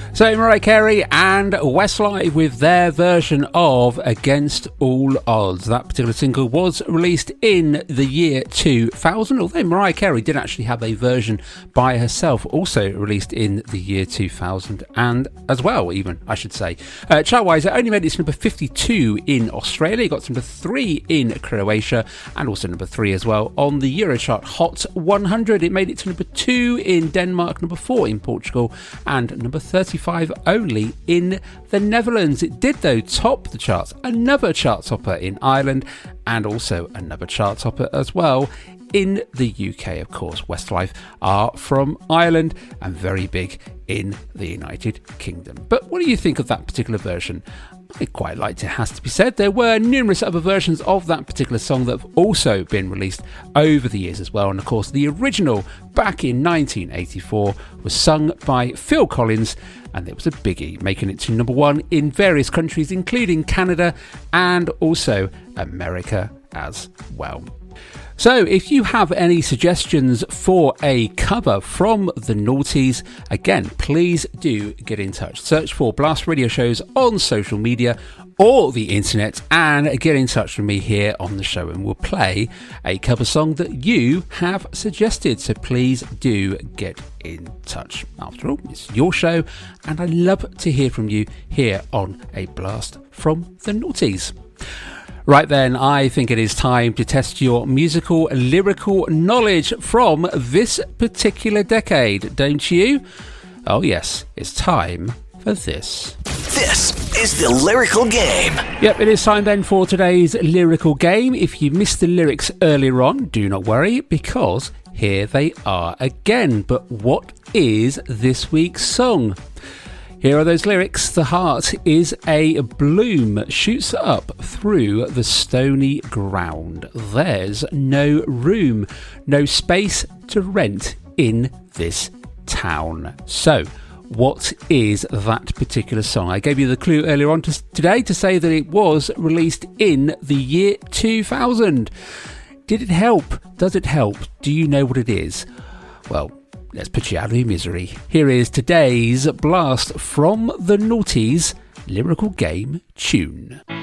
So Mariah Carey and Westlife with their version of Against All Odds. That particular single was released in the year 2000, although Mariah Carey did actually have a version by herself, also released in the year 2000, and as well, even, I should say. Chart-wise, it only made it to number 52 in Australia, it got to number 3 in Croatia, and also number 3 as well on the Eurochart Hot 100. It made it to number 2 in Denmark, number 4 in Portugal, and number 35 only in the Netherlands. It did, though, top the charts, another chart topper in Ireland, and also another chart topper as well in the UK. Of course, Westlife are from Ireland and very big in the United Kingdom. But what do you think of that particular version? I quite liked it, has to be said. There were numerous other versions of that particular song that have also been released over the years as well. And of course, the original back in 1984 was sung by Phil Collins, and it was a biggie, making it to number 1 in various countries, including Canada and also America as well. So if you have any suggestions for a cover from the Naughties, again, please do get in touch. Search for Blast Radio Shows on social media or the internet and get in touch with me here on the show, and we'll play a cover song that you have suggested. So please do get in touch. After all, it's your show, and I love to hear from you here on A Blast from the Naughties. Right then, I think it is time to test your musical, lyrical knowledge from this particular decade, don't you? Oh yes, it's time for this. This is the Lyrical Game. Yep, it is time then for today's Lyrical Game. If you missed the lyrics earlier on, do not worry, because here they are again. But what is this week's song? Here are those lyrics. The heart is a bloom, shoots up through the stony ground. There's no room, no space to rent in this town. So, what is that particular song? I gave you the clue earlier on today to say that it was released in the year 2000. Did it help? Does it help? Do you know what it is? Well, let's put you out of your misery. Here is today's blast from the Naughties Lyrical Game tune.